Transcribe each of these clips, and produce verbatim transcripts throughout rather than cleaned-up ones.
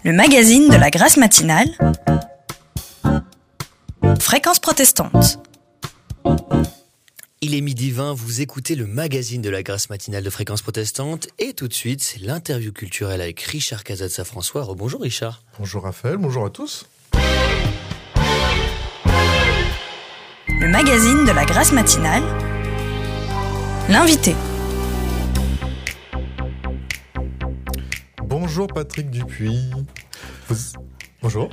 Le magazine de la Grâce matinale, Fréquence protestante. Il est midi vingt, vous écoutez le magazine de la Grâce matinale de Fréquence protestante et tout de suite, c'est l'interview culturelle avec Richard Casazza-François. Rebonjour Richard. Bonjour Raphaël, bonjour à tous. Le magazine de la Grâce matinale, l'invité. Bonjour Patrick Dupuis. Vous... Bonjour.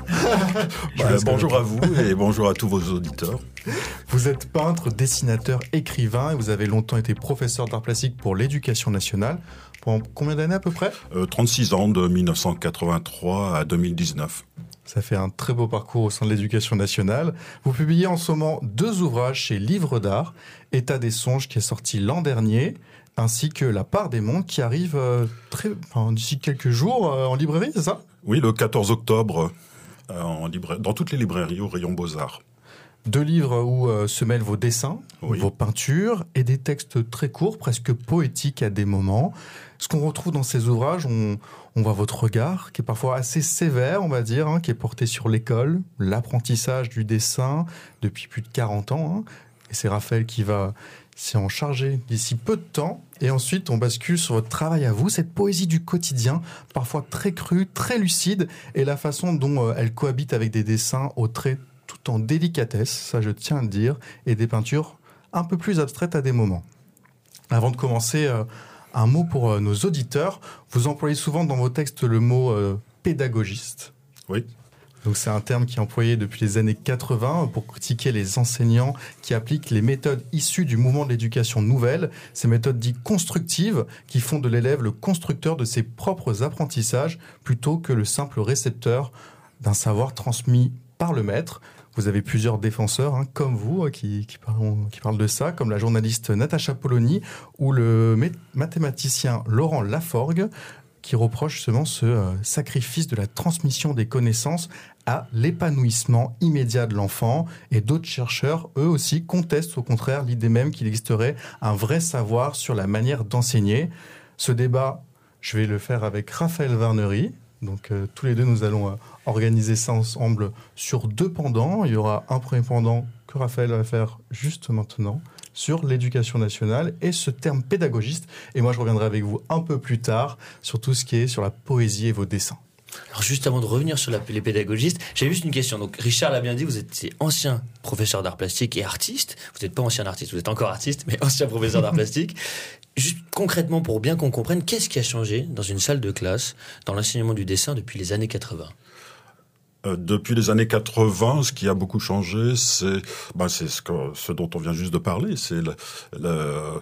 bah, bonjour à vous et bonjour à tous vos auditeurs. Vous êtes peintre, dessinateur, écrivain et vous avez longtemps été professeur d'art plastique pour l'éducation nationale. Pendant combien d'années à peu près ? euh, trente-six ans, de mille neuf cent quatre-vingt-trois à deux mille dix-neuf. Ça fait un très beau parcours au sein de l'éducation nationale. Vous publiez en ce moment deux ouvrages chez Livres d'Art, État des songes qui est sorti l'an dernier, ainsi que La part des mondes qui arrive euh, très, enfin, d'ici quelques jours euh, en librairie, c'est ça ? Oui, le quatorze octobre, euh, en libra... dans toutes les librairies au rayon Beaux-Arts. Deux livres où euh, se mêlent vos dessins, oui. vos peintures et des textes très courts, presque poétiques à des moments. Ce qu'on retrouve dans ces ouvrages, on, on voit votre regard, qui est parfois assez sévère, on va dire, hein, qui est porté sur l'école, l'apprentissage du dessin depuis plus de quarante ans. Hein, et c'est Raphaël qui va s'y en charger d'ici peu de temps. Et ensuite, on bascule sur votre travail à vous, cette poésie du quotidien, parfois très crue, très lucide, et la façon dont euh, elle cohabite avec des dessins aux traits tout en délicatesse, ça je tiens à le dire, et des peintures un peu plus abstraites à des moments. Avant de commencer, euh, un mot pour euh, nos auditeurs. Vous employez souvent dans vos textes le mot euh, pédagogiste. Oui. Donc c'est un terme qui est employé depuis les années quatre-vingts pour critiquer les enseignants qui appliquent les méthodes issues du mouvement de l'éducation nouvelle, ces méthodes dites constructives qui font de l'élève le constructeur de ses propres apprentissages plutôt que le simple récepteur d'un savoir transmis par le maître. Vous avez plusieurs défenseurs, hein, comme vous, qui, qui, parlent, qui parlent de ça, comme la journaliste Natacha Polony ou le mathématicien Laurent Laforgue, qui reproche justement ce euh, sacrifice de la transmission des connaissances à l'épanouissement immédiat de l'enfant. Et d'autres chercheurs, eux aussi, contestent au contraire l'idée même qu'il existerait un vrai savoir sur la manière d'enseigner. Ce débat, je vais le faire avec Raphaël Varnery. Donc euh, tous les deux, nous allons euh, organiser ça ensemble sur deux pendants. Il y aura un premier pendant que Raphaël va faire juste maintenant sur l'éducation nationale et ce terme pédagogiste. Et moi, je reviendrai avec vous un peu plus tard sur tout ce qui est sur la poésie et vos dessins. Alors juste avant de revenir sur la, les pédagogistes, j'ai juste une question. Donc Richard l'a bien dit, vous êtes ancien professeur d'art plastique et artiste. Vous n'êtes pas ancien artiste, vous êtes encore artiste, mais ancien professeur d'art plastique. Juste concrètement, pour bien qu'on comprenne, qu'est-ce qui a changé dans une salle de classe, dans l'enseignement du dessin depuis les années quatre-vingts ? Euh, depuis les années quatre-vingts, ce qui a beaucoup changé, c'est, ben, c'est ce, que, ce dont on vient juste de parler, c'est le, le,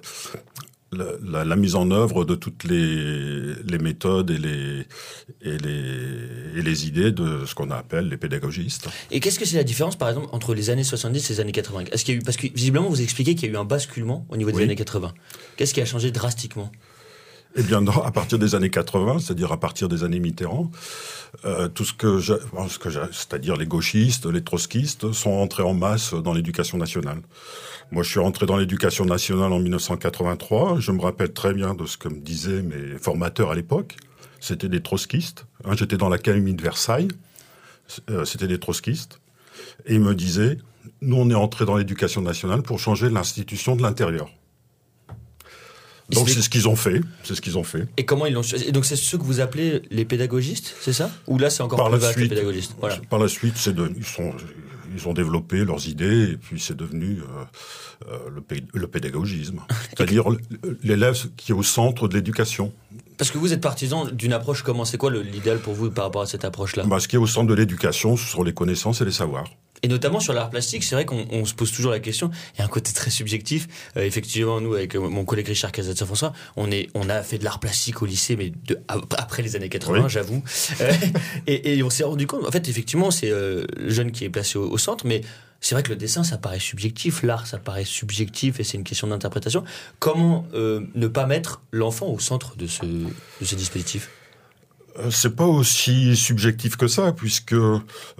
la, la, la mise en œuvre de toutes les, les méthodes et les, et, les, et les idées de ce qu'on appelle les pédagogistes. Et qu'est-ce que c'est la différence, par exemple, entre les années soixante-dix et les années quatre-vingts ? Est-ce qu'il y a eu, parce que visiblement, vous expliquez qu'il y a eu un basculement au niveau des oui. années quatre-vingts. Qu'est-ce qui a changé drastiquement ? Eh bien, non, à partir des années quatre-vingts, c'est-à-dire à partir des années Mitterrand, euh, tout ce que, je, ce que je, c'est-à-dire les gauchistes, les trotskistes, sont entrés en masse dans l'éducation nationale. Moi, je suis rentré dans l'éducation nationale en mille neuf cent quatre-vingt-trois. Je me rappelle très bien de ce que me disaient mes formateurs à l'époque. C'était des trotskistes. Hein, j'étais dans l'académie de Versailles. Euh, c'était des trotskistes. Et ils me disaient, nous, on est entrés dans l'éducation nationale pour changer l'institution de l'intérieur. Donc c'est ce qu'ils ont fait, c'est ce qu'ils ont fait. Et comment ils l'ont Et donc c'est ceux que vous appelez les pédagogistes, c'est ça ? Ou là c'est encore par plus la vaste suite, les pédagogistes. Voilà. Par la suite, c'est de, ils sont, ils ont développé leurs idées et puis c'est devenu euh, euh, le, pé, le pédagogisme, c'est-à-dire l'élève qui est au centre de l'éducation. Parce que vous êtes partisan d'une approche comment ? C'est quoi le, l'idéal pour vous par rapport à cette approche-là ? Bah, ce qui est au centre de l'éducation, ce sont les connaissances et les savoirs. Et notamment sur l'art plastique, c'est vrai qu'on on se pose toujours la question. Il y a un côté très subjectif. Euh, effectivement, nous, avec mon collègue Richard Casazza-François, on est, on a fait de l'art plastique au lycée, mais de, après les années quatre-vingts, oui. j'avoue. Euh, et, et on s'est rendu compte. En fait, effectivement, c'est euh, le jeune qui est placé au, au centre, mais c'est vrai que le dessin, ça paraît subjectif. L'art, ça paraît subjectif, et c'est une question d'interprétation. Comment euh, ne pas mettre l'enfant au centre de ce, de ce dispositif ? euh, C'est pas aussi subjectif que ça, puisque. Euh,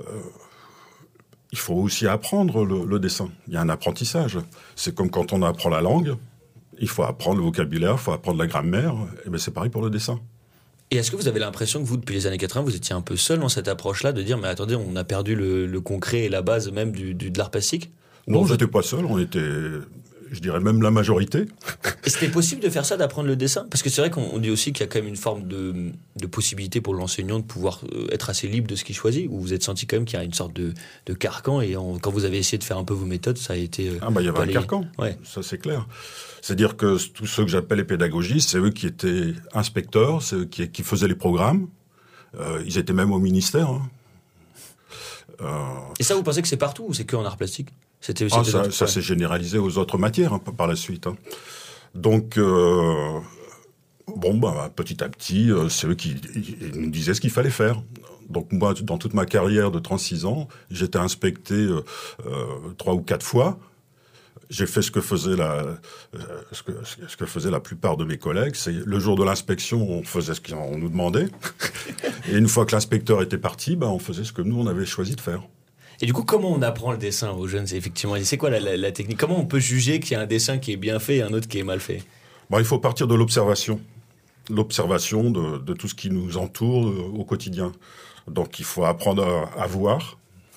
Il faut aussi apprendre le, le dessin. Il y a un apprentissage. C'est comme quand on apprend la langue. Il faut apprendre le vocabulaire, il faut apprendre la grammaire. Et bien c'est pareil pour le dessin. Et est-ce que vous avez l'impression que vous, depuis les années quatre-vingts, vous étiez un peu seul dans cette approche-là, de dire, mais attendez, on a perdu le, le concret et la base même du, du, de l'art plastique? Non, bon, j'étais pas seul, on était, je dirais même la majorité. Et c'était possible de faire ça, d'apprendre le dessin? Parce que c'est vrai qu'on dit aussi qu'il y a quand même une forme de, de possibilité pour l'enseignant de pouvoir être assez libre de ce qu'il choisit, ou vous êtes senti quand même qu'il y a une sorte de, de carcan, et en, quand vous avez essayé de faire un peu vos méthodes, ça a été... Ah bah il y avait un les... carcan, ouais. Ça c'est clair. C'est-à-dire que tous ceux que j'appelle les pédagogistes, c'est eux qui étaient inspecteurs, c'est eux qui, qui faisaient les programmes. Euh, ils étaient même au ministère. Hein. Euh... Et ça, vous pensez que c'est partout ou c'est que en art plastique? C'était aussi ah, ça, ça s'est généralisé aux autres matières hein, par la suite. Hein. Donc, euh, bon, bah, petit à petit, euh, c'est eux qui ils nous disaient ce qu'il fallait faire. Donc moi, dans toute ma carrière de trente-six ans, j'étais inspecté euh, euh, trois ou quatre fois. J'ai fait ce que faisait la, euh, ce que, ce que faisait la plupart de mes collègues. C'est le jour de l'inspection, on faisait ce qu'on nous demandait. Et une fois que l'inspecteur était parti, bah, on faisait ce que nous, on avait choisi de faire. Et du coup, comment on apprend le dessin aux jeunes? C'est effectivement, c'est quoi la, la, la technique? Comment on peut juger qu'il y a un dessin qui est bien fait et un autre qui est mal fait? Bon, il faut partir de l'observation. L'observation de, de tout ce qui nous entoure au quotidien. Donc, il faut apprendre à, à voir.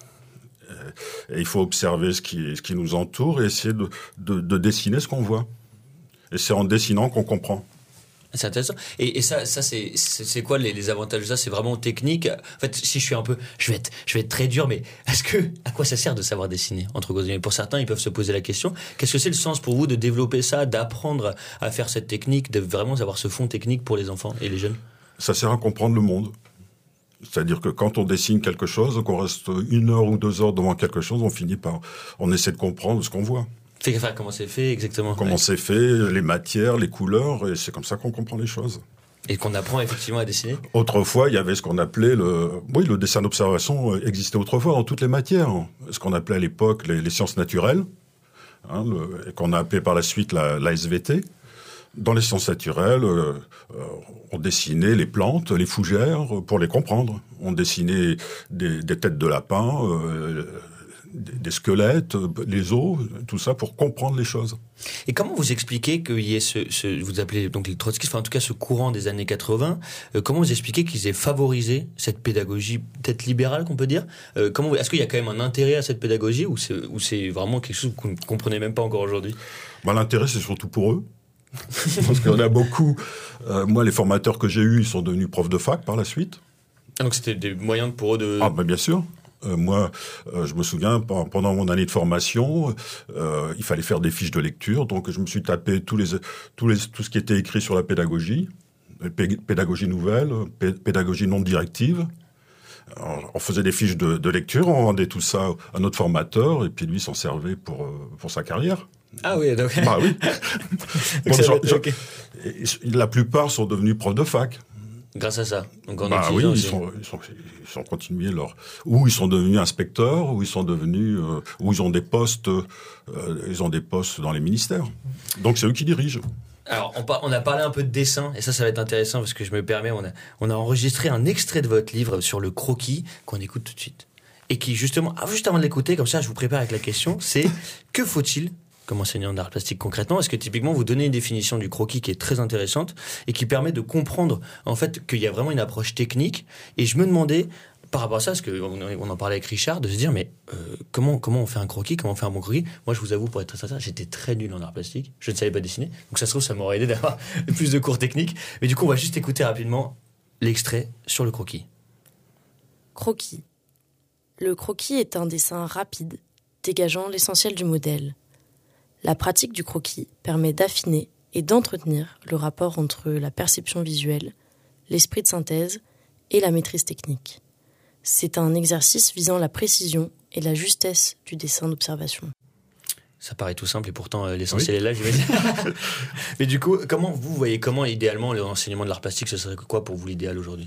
Et il faut observer ce qui, ce qui nous entoure et essayer de, de, de dessiner ce qu'on voit. Et c'est en dessinant qu'on comprend. C'est intéressant. Et, et ça, ça c'est, c'est, c'est quoi les, les avantages de ça? C'est vraiment technique. En fait, si je suis un peu, je vais être, je vais être très dur, mais est-ce que, à quoi ça sert de savoir dessiner, entre guillemets? Pour certains, ils peuvent se poser la question. Qu'est-ce que c'est le sens pour vous de développer ça, d'apprendre à faire cette technique, de vraiment avoir ce fond technique pour les enfants et les jeunes? Ça sert à comprendre le monde. C'est-à-dire que quand on dessine quelque chose, qu'on reste une heure ou deux heures devant quelque chose, on finit par, on essaie de comprendre ce qu'on voit. Fait, enfin, comment c'est fait exactement? Comment ouais. c'est fait, les matières, les couleurs, et c'est comme ça qu'on comprend les choses. Et qu'on apprend effectivement à dessiner? Autrefois, il y avait ce qu'on appelait le, oui, le dessin d'observation existait autrefois dans toutes les matières. Ce qu'on appelait à l'époque les, les sciences naturelles, hein, le, et qu'on a appelé par la suite la, la S V T. Dans les sciences naturelles, euh, euh, on dessinait les plantes, les fougères, pour les comprendre. On dessinait des, des têtes de lapin, euh, des, des squelettes, les os, tout ça pour comprendre les choses. Et comment vous expliquez qu'il y ait ce, ce vous appelez donc les trotskistes, enfin en tout cas ce courant des années quatre-vingts, euh, comment vous expliquez qu'ils aient favorisé cette pédagogie peut-être libérale qu'on peut dire? euh, comment, Est-ce qu'il y a quand même un intérêt à cette pédagogie ou c'est, ou c'est vraiment quelque chose que vous ne comprenez même pas encore aujourd'hui? Ben, l'intérêt, c'est surtout pour eux. Parce qu'il y en a beaucoup. Euh, moi, les formateurs que j'ai eus, ils sont devenus profs de fac par la suite. Ah, donc c'était des moyens pour eux de... Ah ben bien sûr. Euh, moi, euh, je me souviens, pendant mon année de formation, euh, il fallait faire des fiches de lecture. Donc je me suis tapé tous les, tous les, tout ce qui était écrit sur la pédagogie, pédagogie nouvelle, pédagogie non directive. Alors, on faisait des fiches de, de lecture, on rendait tout ça à notre formateur, et puis lui s'en servait pour, pour sa carrière. Ah oui, donc... Bah oui. Bon, genre, genre, okay. La plupart sont devenus profs de fac. Grâce à ça. Donc en bah oui, ils sont, ils sont, ils sont continués leur, ou ils sont devenus inspecteurs, ou ils sont devenus, euh, ou ils ont des postes, euh, ils ont des postes dans les ministères. Donc c'est eux qui dirigent. Alors, on, par, on a parlé un peu de dessin, et ça, ça va être intéressant parce que je me permets, on a, on a enregistré un extrait de votre livre sur le croquis qu'on écoute tout de suite. Et qui, justement, ah, juste avant de l'écouter, comme ça, je vous prépare avec la question, c'est que faut-il comme enseignant d'art plastique concrètement? Est-ce que typiquement vous donnez une définition du croquis qui est très intéressante et qui permet de comprendre en fait qu'il y a vraiment une approche technique? Et je me demandais par rapport à ça, parce qu'on on en parlait avec Richard, de se dire mais euh, comment comment on fait un croquis, comment on fait un bon croquis? Moi je vous avoue, pour être très sincère, j'étais très nul en art plastique, je ne savais pas dessiner, donc ça se trouve ça m'aurait aidé d'avoir plus de cours techniques. Mais du coup on va juste écouter rapidement l'extrait sur le croquis. Croquis. Le croquis est un dessin rapide, dégageant l'essentiel du modèle. La pratique du croquis permet d'affiner et d'entretenir le rapport entre la perception visuelle, l'esprit de synthèse et la maîtrise technique. C'est un exercice visant la précision et la justesse du dessin d'observation. Ça paraît tout simple et pourtant euh, l'essentiel oui. est là, j'imagine. Mais du coup, comment vous voyez, comment idéalement l'enseignement de l'art plastique, ce serait quoi pour vous l'idéal aujourd'hui?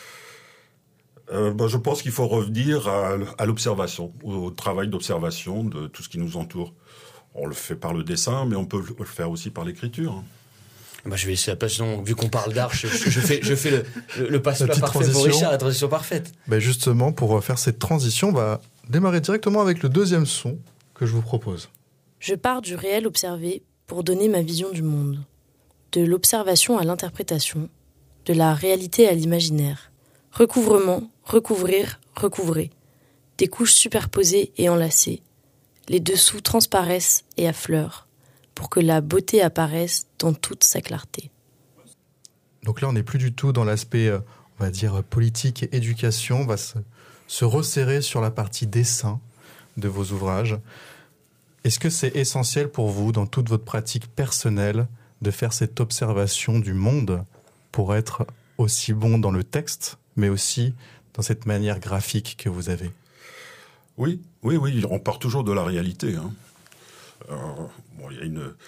Euh, ben, je pense qu'il faut revenir à, à l'observation, au travail d'observation de tout ce qui nous entoure. On le fait par le dessin, mais on peut le faire aussi par l'écriture. Bah, je vais laisser la place, vu qu'on parle d'art, je, je fais, je fais le, le, le passe-plat parfait pour Richard, la transition parfaite. Ben justement, pour faire cette transition, on va démarrer directement avec le deuxième son que je vous propose. Je pars du réel observé pour donner ma vision du monde. De l'observation à l'interprétation, de la réalité à l'imaginaire. Recouvrement, recouvrir, recouvrer. Des couches superposées et enlacées. Les dessous transparaissent et affleurent, pour que la beauté apparaisse dans toute sa clarté. Donc là, on n'est plus du tout dans l'aspect, on va dire, politique et éducation. On va se, se resserrer sur la partie dessin de vos ouvrages. Est-ce que c'est essentiel pour vous, dans toute votre pratique personnelle, de faire cette observation du monde pour être aussi bon dans le texte, mais aussi dans cette manière graphique que vous avez ? Oui, oui, oui, on part toujours de la réalité. Hein. Euh, bon, il y a une... Euh,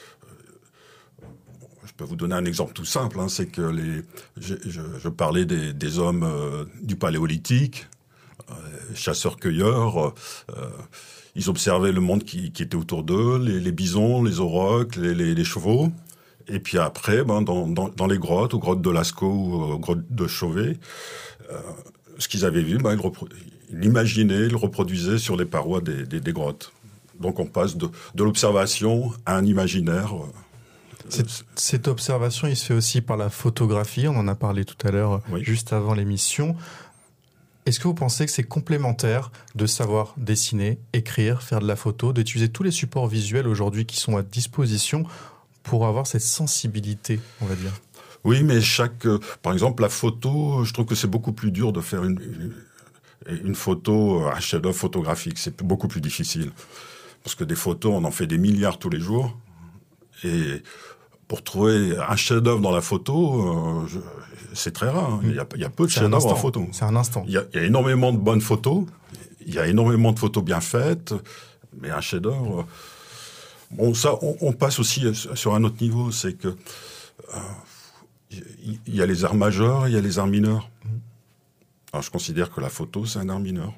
je peux vous donner un exemple tout simple, hein, c'est que les, je, je, je parlais des, des hommes euh, du Paléolithique, euh, chasseurs-cueilleurs, euh, ils observaient le monde qui, qui était autour d'eux, les, les bisons, les aurochs, les, les, les chevaux. Et puis après, ben, dans, dans, dans les grottes, aux grottes de Lascaux ou aux grottes de Chauvet, euh, ce qu'ils avaient vu, ben, ils, repro- ils l'imaginaient, ils le reproduisaient sur les parois des, des, des grottes. Donc on passe de, de l'observation à un imaginaire. Cette, cette observation, il se fait aussi par la photographie. On en a parlé tout à l'heure, oui. juste avant l'émission. Est-ce que vous pensez que c'est complémentaire de savoir dessiner, écrire, faire de la photo, d'utiliser tous les supports visuels aujourd'hui qui sont à disposition pour avoir cette sensibilité, on va dire ? Oui, mais chaque... Euh, par exemple, la photo, je trouve que c'est beaucoup plus dur de faire une, une, une photo, un chef-d'œuvre photographique. C'est beaucoup plus difficile. Parce que des photos, on en fait des milliards tous les jours. Et pour trouver un chef-d'œuvre dans la photo, euh, je, c'est très rare. Hein. Il, y a, il y a peu de chefs-d'œuvre en photo. C'est un instant. Il y, a, il y a énormément de bonnes photos. Il y a énormément de photos bien faites. Mais un chef-d'œuvre... Bon, ça, on, on passe aussi sur un autre niveau. C'est que... Euh, il y a les arts majeurs, il y a les arts mineurs. Alors, je considère que la photo, c'est un art mineur.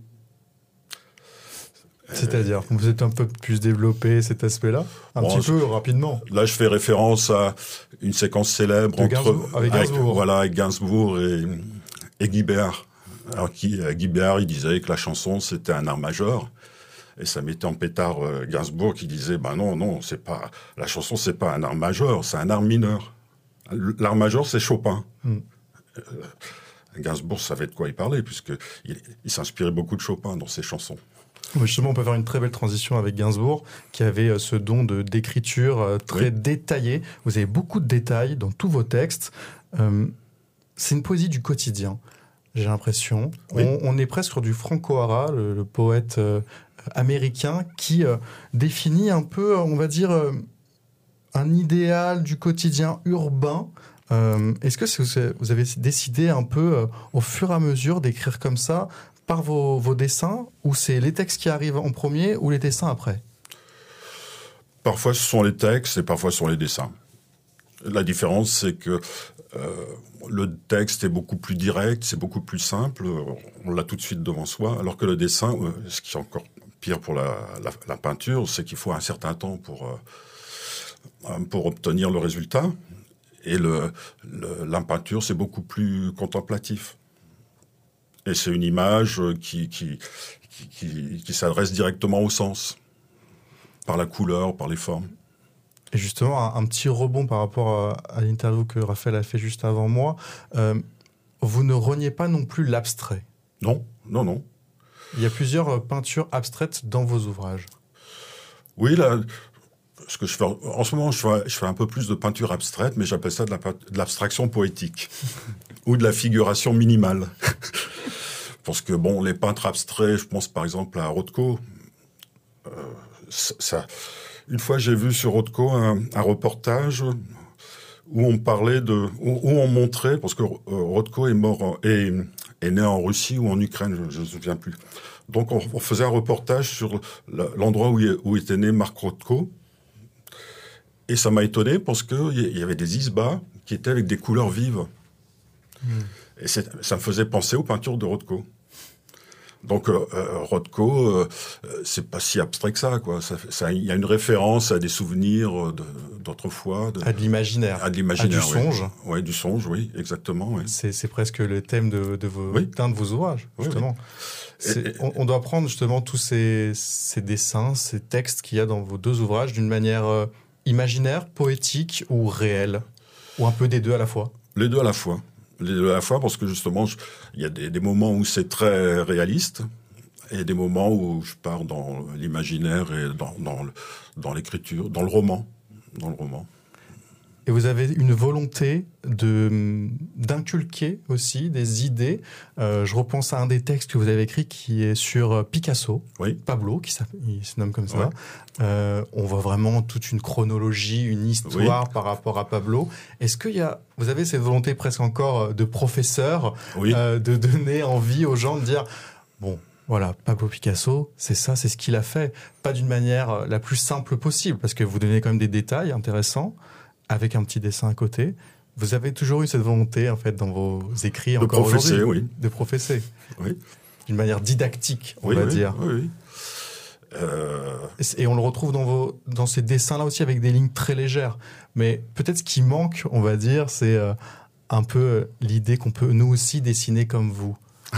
C'est-à-dire, vous êtes un peu plus développé cet aspect-là, un bon, petit peu rapidement. Là, je fais référence à une séquence célèbre de entre Gainsbourg, avec Gainsbourg, avec, voilà, avec Gainsbourg et, et Guy Béard. Alors, qui, Guy Béard, il disait que la chanson c'était un art majeur, et ça mettait en pétard euh, Gainsbourg qui disait, ben non, non, c'est pas la chanson, c'est pas un art majeur, c'est un art mineur. L'art majeur, c'est Chopin. Mm. Euh, Gainsbourg savait de quoi il parlait, puisque il, il s'inspirait beaucoup de Chopin dans ses chansons. Justement, on peut faire une très belle transition avec Gainsbourg, qui avait ce don de, d'écriture très oui. détaillé. Vous avez beaucoup de détails dans tous vos textes. Euh, c'est une poésie du quotidien, j'ai l'impression. Oui. On, on est presque sur du Franco Harris, le, le poète euh, américain, qui euh, définit un peu, on va dire, euh, un idéal du quotidien urbain. Euh, est-ce que vous avez décidé un peu, euh, au fur et à mesure, d'écrire comme ça par vos, vos dessins, ou c'est les textes qui arrivent en premier ou les dessins après ? Parfois ce sont les textes et parfois ce sont les dessins. La différence, c'est que euh, le texte est beaucoup plus direct, c'est beaucoup plus simple, on l'a tout de suite devant soi, alors que le dessin, euh, ce qui est encore pire pour la, la, la peinture, c'est qu'il faut un certain temps pour, euh, pour obtenir le résultat, et le, le, la peinture, c'est beaucoup plus contemplatif. Et c'est une image qui, qui, qui, qui, qui s'adresse directement au sens, par la couleur, par les formes. Et justement, un, un petit rebond par rapport à, à l'interview que Raphaël a fait juste avant moi. Euh, vous ne reniez pas non plus l'abstrait. Non, non, non. Il y a plusieurs peintures abstraites dans vos ouvrages. Oui, là, ce que je fais, en ce moment, je fais, je fais un peu plus de peinture abstraite, mais j'appelle ça de, la, de l'abstraction poétique ou de la figuration minimale. Parce que, bon, les peintres abstraits, je pense par exemple à Rothko. Euh, ça, une fois, j'ai vu sur Rothko un, un reportage où on parlait de, où, où on montrait, parce que Rothko est mort, est, est né en Russie ou en Ukraine, je ne me souviens plus. Donc, on, on faisait un reportage sur l'endroit où, où était né Marc Rothko. Et ça m'a étonné parce qu'il y avait des isbas qui étaient avec des couleurs vives. Mmh. Et ça me faisait penser aux peintures de Rothko. Donc euh, Rothko, euh, c'est pas si abstrait que ça, quoi. Ça, ça, il y a une référence à des souvenirs de, d'autrefois, de, à de l'imaginaire, à de l'imaginaire, à du oui. songe. Ouais, du songe, oui, exactement. Oui. C'est, c'est presque le thème de, de vos, oui. d'un de vos ouvrages, justement. Oui, oui. Et, et, on, on doit prendre justement tous ces, ces dessins, ces textes qu'il y a dans vos deux ouvrages d'une manière euh, imaginaire, poétique ou réelle, ou un peu des deux à la fois. Les deux à la fois. Les deux à la fois parce que justement, il y a des, des moments où c'est très réaliste et des moments où je pars dans l'imaginaire et dans, dans, le, dans l'écriture, dans le roman. Dans le roman. Et vous avez une volonté de, d'inculquer aussi des idées. Euh, je repense à un des textes que vous avez écrit qui est sur Picasso, oui. Pablo, qui il se nomme comme ça. Ouais. Euh, on voit vraiment toute une chronologie, une histoire oui. par rapport à Pablo. Est-ce qu'il y a, vous avez cette volonté presque encore de professeur, oui. euh, de donner envie aux gens de dire, bon, voilà, Pablo Picasso, c'est ça, c'est ce qu'il a fait. Pas d'une manière la plus simple possible, parce que vous donnez quand même des détails intéressants, avec un petit dessin à côté. Vous avez toujours eu cette volonté, en fait, dans vos écrits, de encore professer, oui. De professer. Oui. D'une manière didactique, on oui, va oui, dire. Oui, oui. Euh... Et on le retrouve dans, vos, dans ces dessins-là aussi, avec des lignes très légères. Mais peut-être ce qui manque, on va dire, c'est euh, un peu l'idée qu'on peut, nous aussi, dessiner comme vous.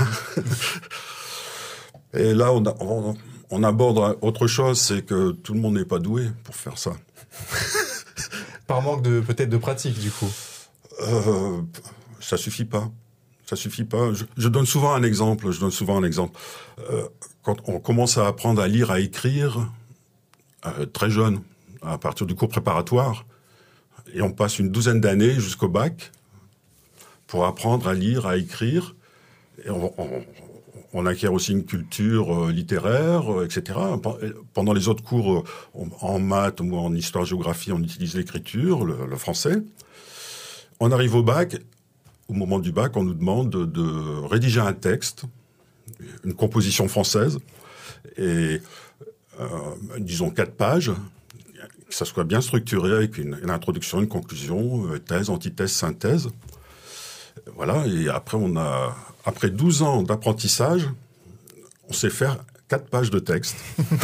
Et là, on, a, on, on aborde autre chose, c'est que tout le monde n'est pas doué pour faire ça. Par manque de peut-être de pratique, du coup. Euh, ça suffit pas. Ça suffit pas. Je, je donne souvent un exemple. Je donne souvent un exemple. Euh, quand on commence à apprendre à lire, à écrire, euh, très jeune, à partir du cours préparatoire, et on passe une douzaine d'années jusqu'au bac pour apprendre à lire, à écrire, et on, on, on acquiert aussi une culture euh, littéraire, euh, et cetera. Pendant les autres cours, euh, on, en maths ou en histoire-géographie, on utilise l'écriture, le, le français. On arrive au bac. Au moment du bac, on nous demande de, de rédiger un texte, une composition française, et euh, disons quatre pages, que ça soit bien structuré avec une, une introduction, une conclusion, euh, thèse, antithèse, synthèse. Voilà, et après, on a, après douze ans d'apprentissage, on sait faire quatre pages de texte.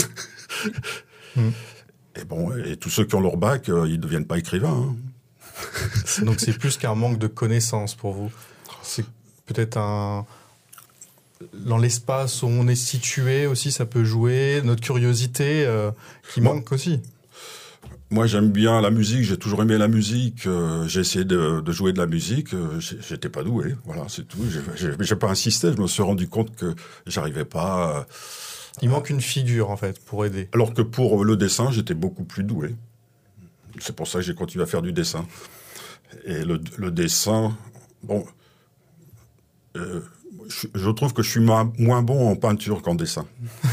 Et bon, et tous ceux qui ont leur bac, euh, ils ne deviennent pas écrivains. Hein. Donc c'est plus qu'un manque de connaissances pour vous. C'est peut-être un... Dans l'espace où on est situé aussi, ça peut jouer. Notre curiosité euh, qui Moi, manque aussi. Moi, j'aime bien la musique. J'ai toujours aimé la musique. Euh, j'ai essayé de, de jouer de la musique. Euh, j'étais pas doué. Voilà, c'est tout. J'ai, j'ai pas insisté. Je me suis rendu compte que j'arrivais pas... Euh, Il manque une figure, en fait, pour aider. Alors que pour le dessin, j'étais beaucoup plus doué. C'est pour ça que j'ai continué à faire du dessin. Et le, le dessin... Bon... Euh, je, je trouve que je suis ma, moins bon en peinture qu'en dessin.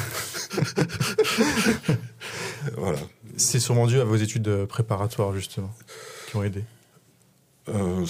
Voilà. C'est sûrement dû à vos études préparatoires, justement, qui ont aidé. Euh,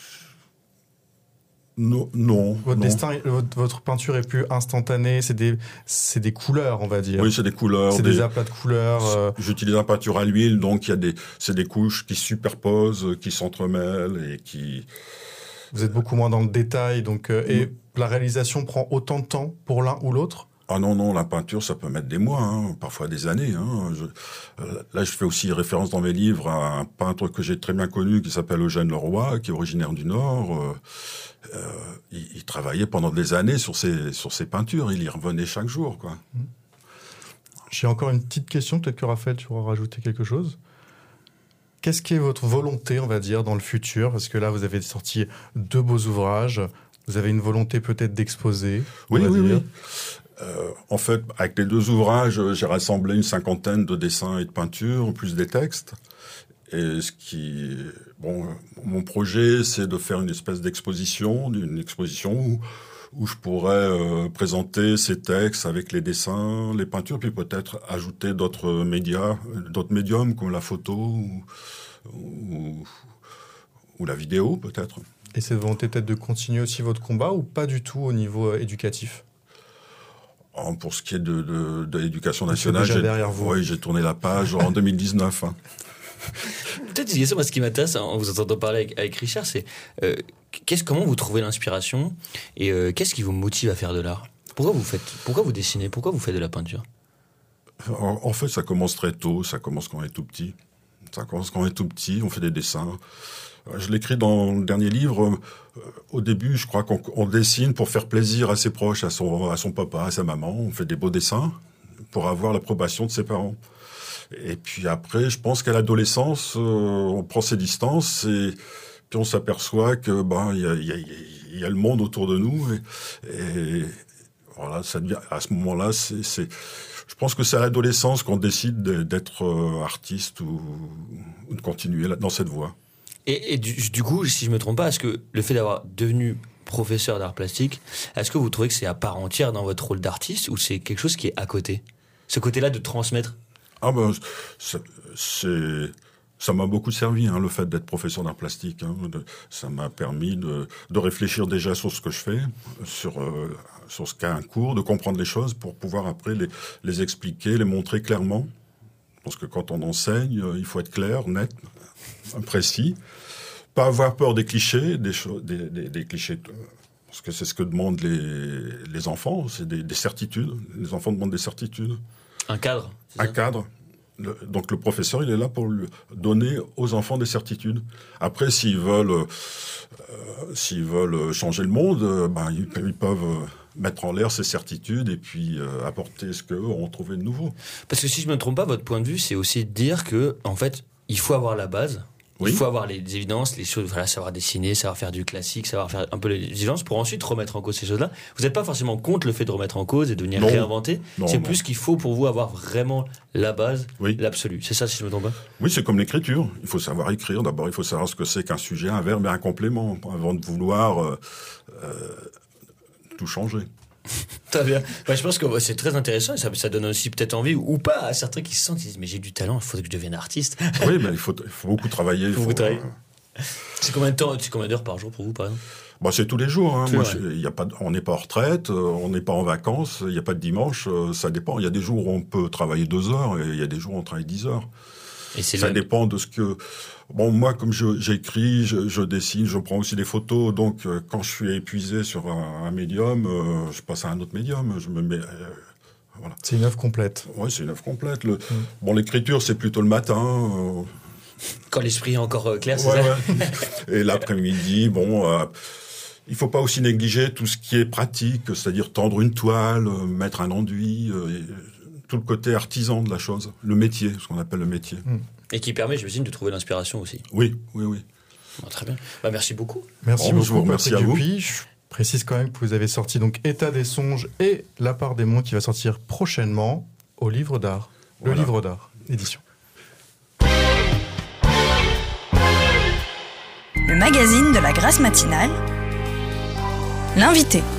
non, non. Votre non. destin, votre, votre peinture est plus instantanée, c'est des, c'est des couleurs, on va dire. Oui, c'est des couleurs. C'est des, des aplats de couleurs. Euh... J'utilise la peinture à l'huile, donc il y a des, c'est des couches qui se superposent, qui s'entremêlent et qui... Vous êtes beaucoup moins dans le détail, donc euh, et la réalisation prend autant de temps pour l'un ou l'autre ? Ah non, non, la peinture, ça peut mettre des mois, hein, parfois des années. Hein. Je, euh, là, je fais aussi référence dans mes livres à un peintre que j'ai très bien connu qui s'appelle Eugène Leroy, qui est originaire du Nord. Euh, euh, il, il travaillait pendant des années sur ses, sur ses peintures, il y revenait chaque jour, quoi. J'ai encore une petite question, peut-être que Raphaël, tu pourras rajouter quelque chose. Qu'est-ce qui est votre volonté, on va dire, dans le futur ? Parce que là, vous avez sorti deux beaux ouvrages. Vous avez une volonté peut-être d'exposer. Oui, oui, dire. oui. Euh, en fait, avec les deux ouvrages, j'ai rassemblé une cinquantaine de dessins et de peintures, en plus des textes. Et ce qui, bon, mon projet, c'est de faire une espèce d'exposition, une exposition où, où je pourrais euh, présenter ces textes avec les dessins, les peintures, puis peut-être ajouter d'autres médias, d'autres médiums comme la photo ou, ou, ou la vidéo, peut-être. Et cette volonté peut-être de continuer aussi votre combat ou pas du tout au niveau euh, éducatif ? Pour ce qui est de, de, de l'éducation nationale, déjà j'ai, derrière vous. Oui, j'ai tourné la page en deux mille dix-neuf. Hein. Peut-être une question, moi, ce qui m'intéresse en vous entendant parler avec, avec Richard, c'est euh, qu'est-ce, comment vous trouvez l'inspiration et euh, qu'est-ce qui vous motive à faire de l'art ? Pourquoi vous faites, pourquoi vous dessinez ? Pourquoi vous faites de la peinture ? en, en fait, ça commence très tôt. Ça commence quand on est tout petit. Ça commence quand on est tout petit. On fait des dessins. Je l'écris dans le dernier livre. Au début, je crois qu'on on dessine pour faire plaisir à ses proches, à son, à son papa, à sa maman. On fait des beaux dessins pour avoir l'approbation de ses parents. Et puis après, je pense qu'à l'adolescence, euh, on prend ses distances et puis on s'aperçoit que ben il y a, y, a, y a le monde autour de nous et, et voilà, ça devient, à ce moment-là, c'est, c'est, je pense que c'est à l'adolescence qu'on décide d'être artiste ou, ou de continuer dans cette voie. Et, et du, du coup, si je me trompe pas, est-ce que le fait d'avoir devenu professeur d'art plastique, est-ce que vous trouvez que c'est à part entière dans votre rôle d'artiste ou c'est quelque chose qui est à côté ? Ce côté-là de transmettre ? Ah ben, c'est, c'est ça m'a beaucoup servi, hein, le fait d'être professeur d'art plastique. Hein, de, ça m'a permis de, de réfléchir déjà sur ce que je fais, sur euh, sur ce qu'est un cours, de comprendre les choses pour pouvoir après les les expliquer, les montrer clairement. Parce que quand on enseigne, il faut être clair, net, précis. Pas avoir peur des clichés, des, cho- des, des, des clichés, parce que c'est ce que demandent les, les enfants, c'est des, des certitudes. Les enfants demandent des certitudes. Un cadre. Un cadre. Le, donc le professeur, il est là pour lui donner aux enfants des certitudes. Après, s'ils veulent, euh, s'ils veulent changer le monde, euh, ben ils, ils peuvent mettre en l'air ces certitudes et puis euh, apporter ce qu'eux ont trouvé de nouveau. Parce que si je me trompe pas, votre point de vue, c'est aussi de dire que, en fait, il faut avoir la base. Oui. Il faut avoir les évidences, les choses, voilà, savoir dessiner, savoir faire du classique, savoir faire un peu les exigences pour ensuite remettre en cause ces choses-là. Vous n'êtes pas forcément contre le fait de remettre en cause et de venir non. réinventer. Non, c'est non. plus qu'il faut pour vous avoir vraiment la base, oui. l'absolu. C'est ça, si je me trompe pas ? Oui, c'est comme l'écriture. Il faut savoir écrire. D'abord, il faut savoir ce que c'est qu'un sujet, un verbe et un complément avant de vouloir euh, euh, tout changer. Très bien. Ouais, je pense que c'est très intéressant et ça, ça donne aussi peut-être envie ou pas à certains qui se sentent, ils disent mais j'ai du talent, il faudrait que je devienne artiste. Oui, mais il faut, il faut beaucoup travailler. Il faut, faut beaucoup travailler. Euh... C'est combien de temps, c'est combien d'heures par jour pour vous, par exemple ? Bon, c'est tous les jours. Hein. Tous Moi, ouais. y a pas, on n'est pas en retraite, on n'est pas en vacances, il n'y a pas de dimanche. Ça dépend. Il y a des jours où on peut travailler deux heures et il y a des jours où on travaille dix heures. Et c'est ça le... dépend de ce que. Bon, moi, comme je, j'écris, je, je dessine, je prends aussi des photos. Donc, euh, quand je suis épuisé sur un, un médium, euh, je passe à un autre médium. Je me mets. Euh, voilà. C'est une œuvre complète. Oui, c'est une œuvre complète. Le, mmh. Bon, l'écriture, c'est plutôt le matin. Euh... Quand l'esprit est encore euh, clair, c'est ouais, ça. Ouais. Et l'après-midi, bon. Euh, il faut pas aussi négliger tout ce qui est pratique, c'est-à-dire tendre une toile, euh, mettre un enduit. Euh, et, tout le côté artisan de la chose, le métier, ce qu'on appelle le métier. Et qui permet, j'imagine, de trouver l'inspiration aussi. Oui, oui, oui. Bon, très bien. Bah, merci beaucoup. Merci bon, beaucoup, je vous remercie Patrick à vous. Dupuis. Je précise quand même que vous avez sorti donc État des songes et La part des mondes qui va sortir prochainement au Livre d'Art. Le voilà. Livre d'Art, édition. Le magazine de la Grâce matinale. L'invité.